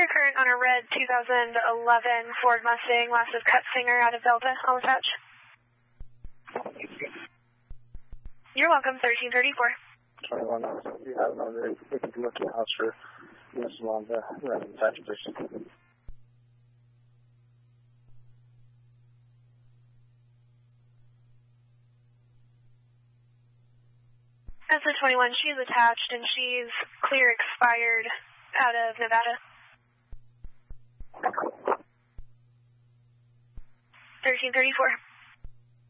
clear current on a red 2011 Ford Mustang, last of Cut Singer out of Delta. I'll attach. You're welcome, 1334. 21 hours. You have another. We can look at the house for Miss Alonzo. Right, attach person. As the 21, she's attached and she's clear expired out of Nevada. 1334.